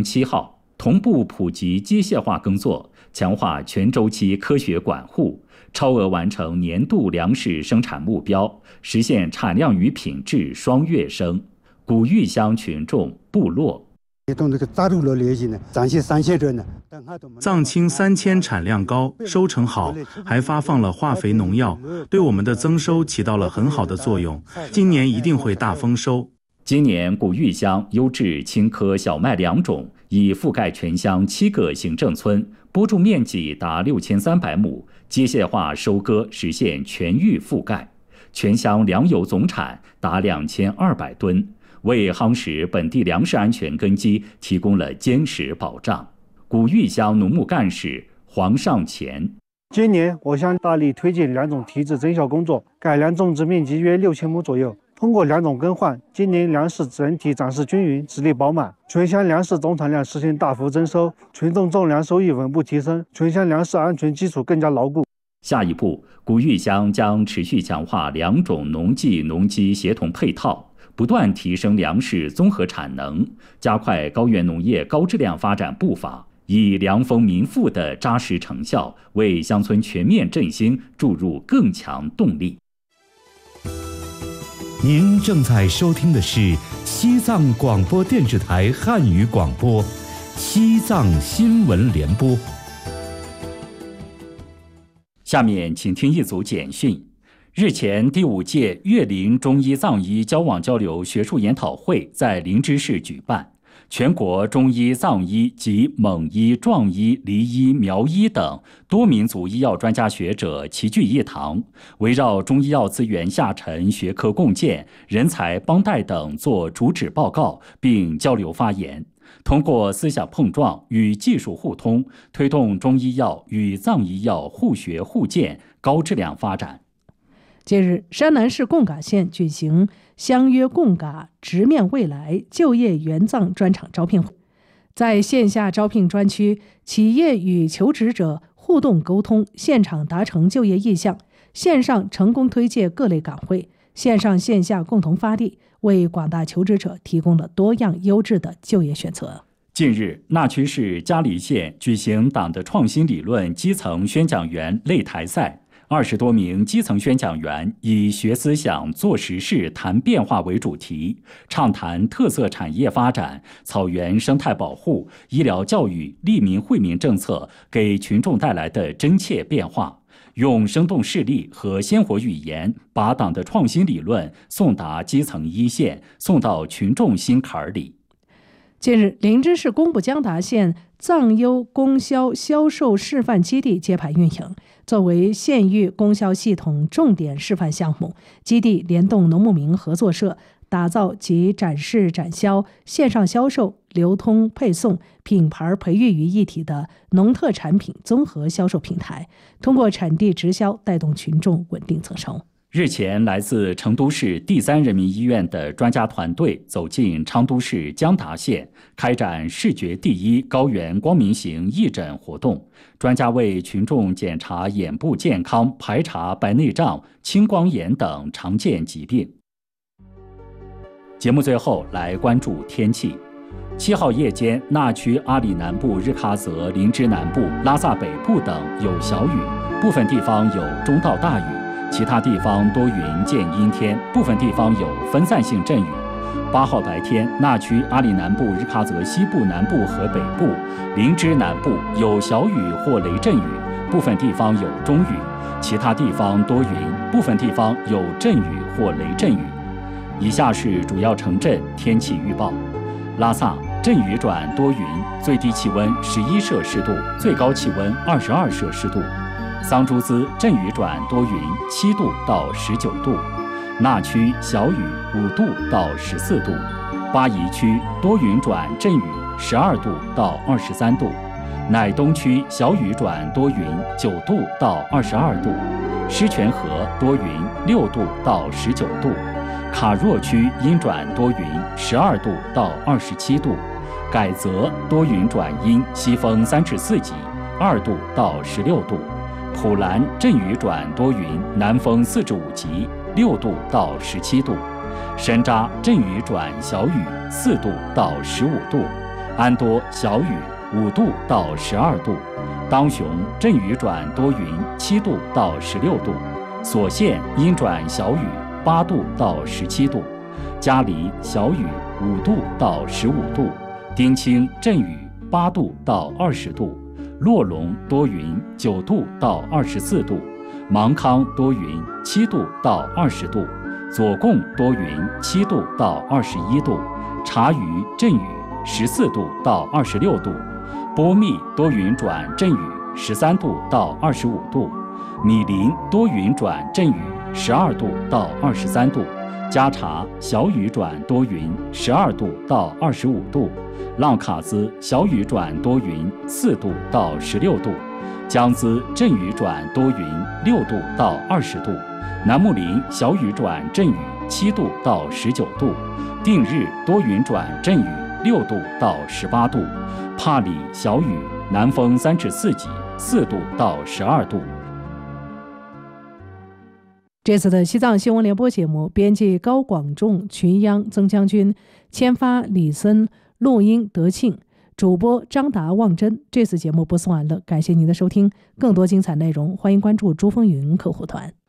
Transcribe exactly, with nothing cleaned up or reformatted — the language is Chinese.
七号，同步普及机械化耕作，强化全周期科学管护，超额完成年度粮食生产目标，实现产量与品质双跃升。古峪乡群众部落。 藏青三千产量高，收成好，还发放了化肥农药，对我们的增收起到了很好的作用。今年一定会大丰收。 今年古峪乡优质青稞小麦良种已覆盖全乡七个行政村，播种面积达六千三百亩，机械化收割实现全域覆盖，全乡粮油总产达两千二百吨。为夯实本地粮食安全根基提供了坚实保障。古峪乡农牧干事黄尚前： 今年我乡大力推进良种提质增效工作，改良种植面积约六千亩左右。通过良种更换，今年粮食整体长势均匀，质力饱满，全乡粮食总产量实现大幅增收，群众种粮收益稳步提升，全乡粮食安全基础更加牢固。 下一步，古峪乡将持续强化良种农技农机协同配套，不断提升粮食综合产能，加快高原农业高质量发展步伐，以良丰民富的扎实成效，为乡村全面振兴注入更强动力。 您正在收听的是西藏广播电视台汉语广播，西藏新闻联播。 下面请听一组简讯。日前，第五届粤林中医藏医交往交流学术研讨会在林芝市举办，全国中医、藏医及蒙医、壮医、黎医、苗医等多民族医药专家学者齐聚一堂，围绕中医药资源下沉、学科共建、人才帮带等做主旨报告，并交流发言。通过思想碰撞与技术互通，推动中医药与藏医药互学互鉴、高质量发展。 近日，山南市贡嘎县举行相约贡嘎直面未来就业援藏专场招聘会。在线下招聘专区，企业与求职者互动沟通，现场达成就业意向；线上成功推介各类岗位，线上线下共同发力，为广大求职者提供了多样优质的就业选择。 近日，那曲市嘉黎县举行党的创新理论基层宣讲员擂台赛。二十多名基层宣讲员以学思想、做实事、谈变化为主题，畅谈特色产业发展、草原生态保护、医疗教育、利民惠民政策给群众带来的真切变化，用生动事例和鲜活语言，把党的创新理论送达基层一线，送到群众心坎里。 近日，林芝市公布江达县藏优供销销售示范基地揭牌运营，作为县域供销系统重点示范项目，基地联动农牧民合作社，打造集展示展销、线上销售、流通配送、品牌培育于一体的农特产品综合销售平台，通过产地直销带动群众稳定增收。 日前，来自成都市第三人民医院的专家团队走进昌都市江达县，开展视觉第一高原光明行义诊活动。专家为群众检查眼部健康，排查白内障、青光眼等常见疾病。节目最后来关注天气。七号夜间，那曲阿里南部、日喀则、林芝南部、拉萨北部等有小雨，部分地方有中到大雨。其他地方多云见阴天，部分地方有分散性阵雨。八号白天，那曲阿里南部、日喀则西部、南部和北部、林芝南部有小雨或雷阵雨，部分地方有中雨。其他地方多云，部分地方有阵雨或雷阵雨。以下是主要城镇天气预报：拉萨阵雨转多云，最低气温十一摄氏度，最高气温二十二摄氏度。桑珠孜阵雨转多云，七度到十九度；那曲小雨，五度到十四度；巴宜区多云转阵雨，十二度到二十三度；乃东区小雨转多云，九度到二十二度；狮泉河多云，六度到十九度；卡若区阴转多云，十二度到二十七度；改则多云转阴，西风三至四级，二度到十六度。普兰阵雨转多云，南风四至五级，六度到十七度；山楂阵雨转小雨，四度到十五度； 安多小雨五度到十二度，当雄阵雨转多云七度到十六度，所县阴转小雨八度到十七度，嘉黎小雨五度到十五度，丁清阵雨八度到二十度，洛龙多云九度到二十四度，芒康多云七度到二十度，左贡多云七度到二十一度，察隅阵雨十四度到二十六度，波密多云转阵雨十三度到二十五度，米林多云转阵雨十二度到二十三度，加察小雨转多云十二度到二十五度，浪卡兹小雨转多云四度到十六度，江孜阵雨转多云六度到二十度，南木林小雨转阵雨七度到十九度，定日多云转阵雨六度到十八度，帕里小雨南风三至四级四度到十二度。 这次的西藏新闻联播节目，编辑高广仲、群央、曾将军，签发李森，录音德庆，主播张达、望真。这次节目播送完了，感谢您的收听。更多精彩内容，欢迎关注珠峰云客户团。